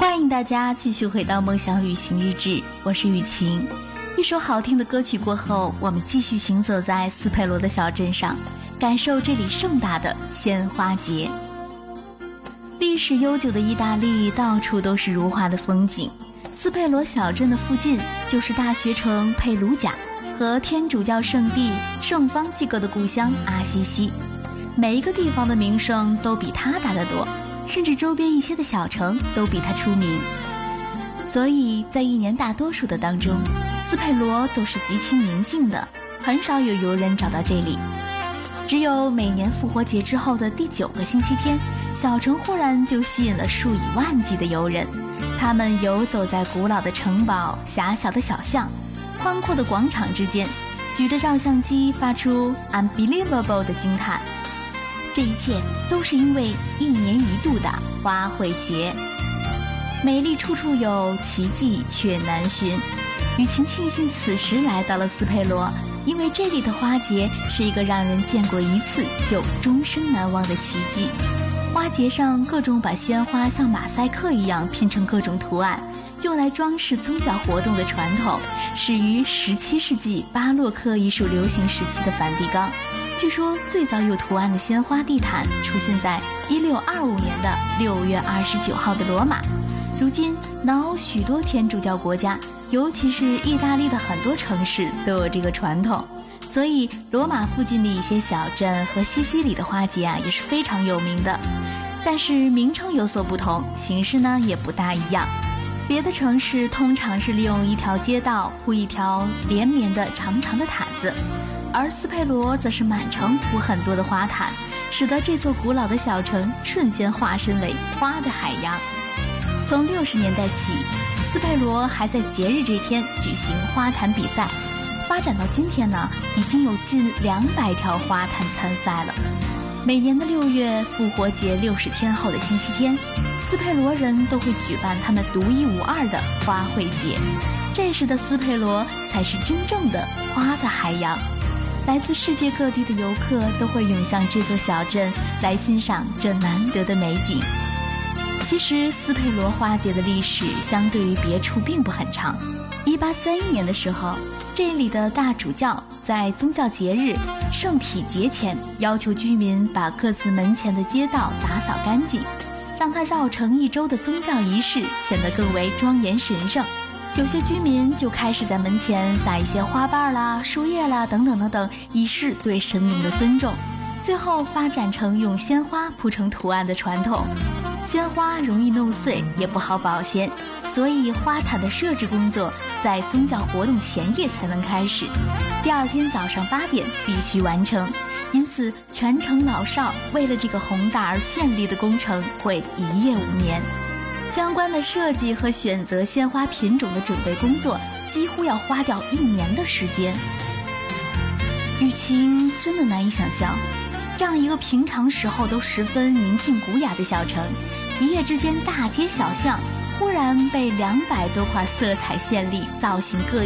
欢迎大家继续回到梦想旅行日志，我是雨晴。一首好听的歌曲过后，我们继续行走在斯佩罗的小镇上，感受这里盛大的鲜花节。历史悠久的意大利到处都是如画的风景，斯佩罗小镇的附近就是大学城佩鲁贾和天主教圣地圣方济各的故乡阿西西，每一个地方的名声都比它大得多，甚至周边一些的小城都比它出名。所以在一年大多数的当中，斯佩罗都是极其宁静的，很少有游人找到这里。只有每年复活节之后的第9个星期天，小城忽然就吸引了数以万计的游人，他们游走在古老的城堡、狭小的小巷、宽阔的广场之间，举着照相机发出 unbelievable 的惊叹。这一切都是因为一年一度的花卉节，美丽处处有，奇迹却难寻。雨晴庆幸此时来到了斯佩罗，因为这里的花节是一个让人见过一次就终生难忘的奇迹。花节上各种把鲜花像马赛克一样拼成各种图案，用来装饰宗教活动的传统，始于17世纪巴洛克艺术流行时期的梵蒂冈。据说最早有图案的鲜花地毯出现在1625年的6月29号的罗马。如今南欧许多天主教国家，尤其是意大利的很多城市都有这个传统，所以罗马附近的一些小镇和西西里的花节也是非常有名的。但是名称有所不同，形式呢也不大一样。别的城市通常是利用一条街道铺一条连绵的长长的毯子，而斯佩罗则是满城铺很多的花毯，使得这座古老的小城瞬间化身为花的海洋。从60年代起，斯佩罗还在节日这天举行花坛比赛，发展到今天呢，已经有近200条花坛参赛了。每年的6月复活节60天后的星期天，斯佩罗人都会举办他们独一无二的花卉节。这时的斯佩罗才是真正的花的海洋，来自世界各地的游客都会涌向这座小镇来欣赏这难得的美景。其实斯佩罗花节的历史相对于别处并不很长。1831年的时候，这里的大主教在宗教节日圣体节前要求居民把各自门前的街道打扫干净，让它绕城一周的宗教仪式显得更为庄严神圣。有些居民就开始在门前撒一些花瓣啦、树叶啦等等等等，以示对神明的尊重。最后发展成用鲜花铺成图案的传统。鲜花容易弄碎，也不好保鲜，所以花坛的设置工作在宗教活动前夜才能开始，第2天早上8点必须完成。因此全城老少为了这个宏大而绚丽的工程会一夜无眠。相关的设计和选择鲜花品种的准备工作几乎要花掉1年的时间。雨晴真的难以想象，这样一个平常时候都十分宁静古雅的小城，一夜之间大街小巷忽然被200多块色彩绚丽、造型各异